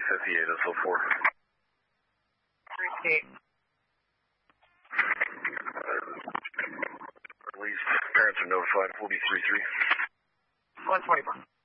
58, SO4. 38. Police, parents are notified, 43-3. 124.